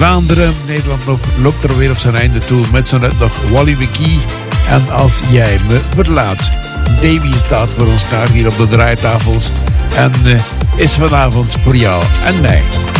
Vlaanderen. Nederland loopt er weer op zijn einde toe. Met zo net nog Wally McGee. En Als jij me verlaat. Davy staat voor ons klaar hier op de draaitafels. En is vanavond voor jou en mij.